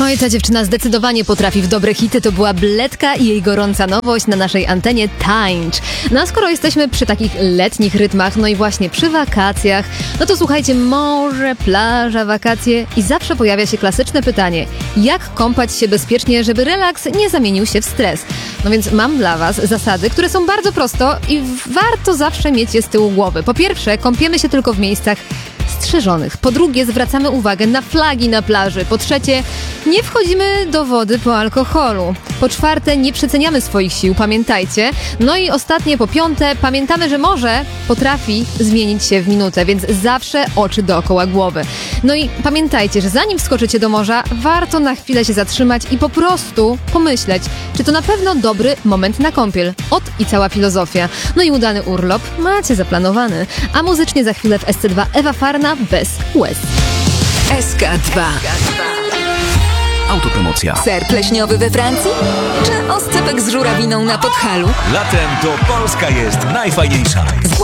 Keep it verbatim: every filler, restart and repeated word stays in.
Oj, ta dziewczyna zdecydowanie potrafi w dobre hity. To była Bledka i jej gorąca nowość na naszej antenie Tańcz. No a skoro jesteśmy przy takich letnich rytmach, no i właśnie przy wakacjach, no to słuchajcie, morze, plaża, wakacje i zawsze pojawia się klasyczne pytanie: jak kąpać się bezpiecznie, żeby relaks nie zamienił się w stres? No więc mam dla was zasady, które są bardzo prosto i warto zawsze mieć je z tyłu głowy. Po pierwsze, kąpiemy się tylko w miejscach strzeżonych. Po drugie, zwracamy uwagę na flagi na plaży. Po trzecie, nie wchodzimy do wody po alkoholu. Po czwarte, nie przeceniamy swoich sił, pamiętajcie. No i ostatnie, po piąte, pamiętamy, że morze potrafi zmienić się w minutę, więc zawsze oczy dookoła głowy. No i pamiętajcie, że zanim wskoczycie do morza, warto na chwilę się zatrzymać i po prostu pomyśleć, czy to na pewno dobry moment na kąpiel. Ot i cała filozofia. No i udany urlop macie zaplanowany. A muzycznie za chwilę w S C dwa Ewa Farna bez łez. S K dwa. Autopromocja. Ser pleśniowy we Francji? Czy oscypek z żurawiną na Podhalu? Latem to Polska jest najfajniejsza.